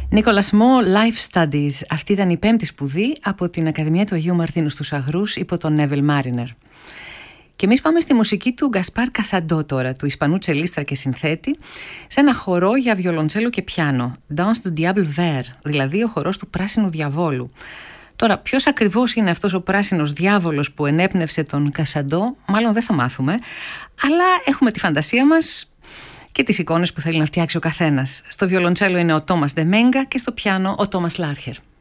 Νίκολας Μό, Life Studies. Αυτή ήταν η 5η σπουδή από την Ακαδημία του Αγίου Μαρτίνου στους Αγρούς υπό τον Νέβιλ Μάρινερ. Και εμείς πάμε στη μουσική του Γκασπάρ Κασαντό τώρα, του Ισπανού τσελίστρα και συνθέτη, σε ένα χορό για βιολοντσέλο και πιάνο, Danse du Diable Vert, δηλαδή ο χορός του πράσινου διαβόλου. Τώρα, ποιος ακριβώς είναι αυτός ο πράσινος διάβολος που ενέπνευσε τον Κασαντό, μάλλον δεν θα μάθουμε, αλλά έχουμε τη φαντασία μας και τις εικόνες που θέλει να φτιάξει ο καθένας. Στο βιολοντσέλο είναι ο Τόμας Ντεμένγκα και στο πιάνο ο Τόμας Λάρχερ.